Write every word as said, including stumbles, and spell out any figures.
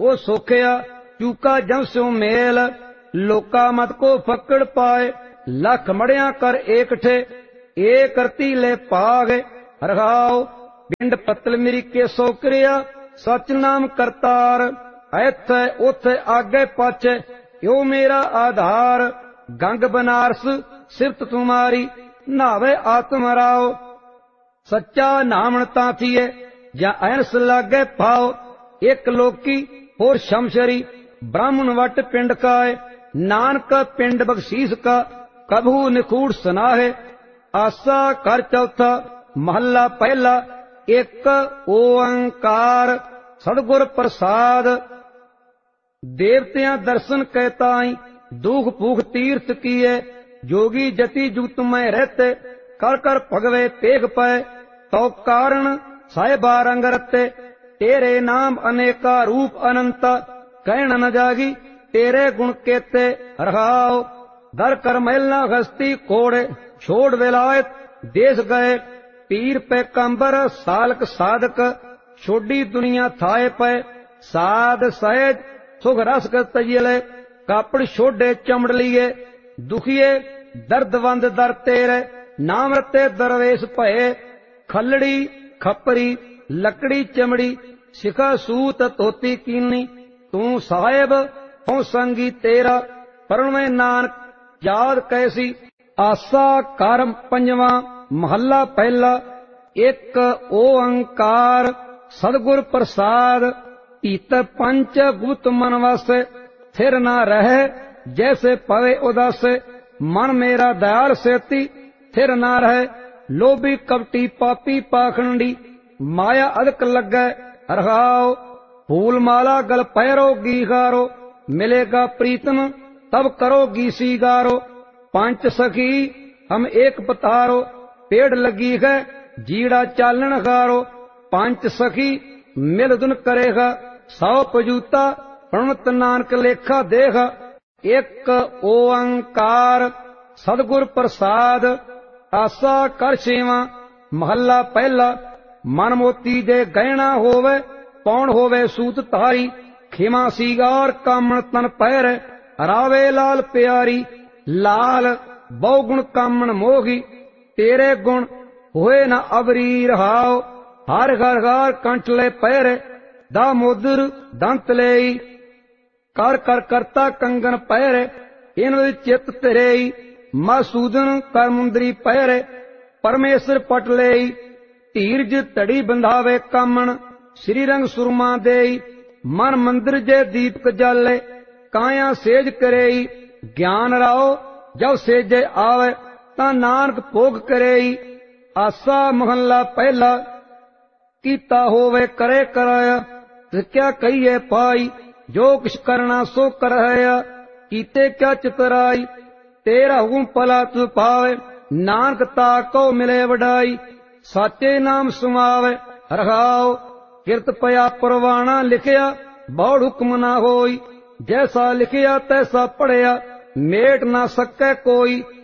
ओ सोखिया चूका जम स्यो मेल, लोका मत को फक्कड़ पाए, लख मड़िया कर एक ठे, एक करती ले पाग। रघाओ बिंड पतल मेरी के सोकरिया, सच नाम करतार, ऐथ उथ आगे पाछे यो मेरा आधार। गंग बनारस सिफत तुम्हारी, नावे आत्म राव, सच्चा नामण ताथिए या अहनस लागे पाओ। एक लोकी होर शमशरी, ब्राह्मण वट पिंड काए, नानक पिंड बख्शीस का, कभू निखूड़ सुनाहे। आसा कर चौथा महला पहला, एक ओंकार सदगुर प्रसाद। देवतियां दर्शन कहताई, दुख भूख तीर्थ किए, जोगी जति जुगत में रहते, कर कर भगवे तेग पाए। तो कारण साहेबा रंग रते, तेरे नाम अनेका रूप अनंता, कहण न जागी तेरे गुण केते। रहाओ दर कर मैलना हस्ती कोड़े, छोड़ विलायत देश गए, पीर पे कंबर सालक साधक, छोड़ी दुनिया थाए पे। साध सहज सुख रस तजिले, कापड़ छोड़े चमड़ लिए, दुखिए दर्दवंद दर तेरे, नाम रते दरवेश भये। खलड़ी खपरी लकड़ी चमड़ी, शिखा सूत धोती कीनी, तू साहेब हो संगी तेरा, परण में नानक याद कैसी। आसा करम पंजवा महला पहला, एक ओंकार सदगुर प्रसाद। इत पंच गुप्त मन वस, थिर न रहे जैसे पवे उदास। मन मेरा दयाल सेती, थिर न रहे लोभी कपटी पापी पाखंडी, माया अदक लगे। रहाओ फूल माला गल पैरोगी गारो, मिलेगा प्रीतम तब करोगी सीगारो। पांच सखी हम एक पतारो, पेड़ लगी है जीड़ा चालन गारो। पांच सखी मिल दुन करेगा, सौ पजूता प्रणत नानक लेखा देगा। एक ओंकार सदगुर प्रसाद। आसा कर सेवा महला पहला, मन मोती दे गहना होवे, पौन होवे सूत तारी। खिमा सीगार कामण तन पैर, रावे लाल प्यारी। लाल बहुगुण कामण मोगी, तेरे गुण होए न अबरी। रहाओ हर घर घर कंठले पैर, दामोदर दंत लेई। कर कर करता कंगन पैर, इन चित तेरेई। मासूदन कर मुंदरी पैर, परमेश्वर पट लेई। धीरज धड़ी बंधावे कामण, श्री रंग सुरमा देई। मन मंदिर जे दीपक जाले, काया सेज करेई। ज्ञान राओ जब सेजे आवे, ता नानक भोग करेई। आसा महला पहला, कीता होवे करे कराया, क्या कहिए पाई। जो किछ करना सो करया, कीते क्या चितराई। तेरा हुकुम भला तु पावे, नानक ताको मिले वडाई। साचे नाम सुमावे रखाओ, किरत पया परवाना लिखिया, बौड़ हुक्म ना होई। जैसा लिखिया तैसा पढ़िया, मेट ना सके कोई।